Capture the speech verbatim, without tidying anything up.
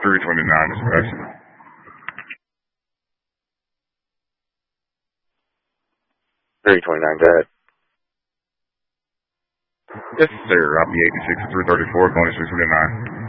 three twenty-nine dispatch. three twenty-nine, go ahead. Yes, sir. I'll be eighty-six, three thirty-four, going to three twenty-nine.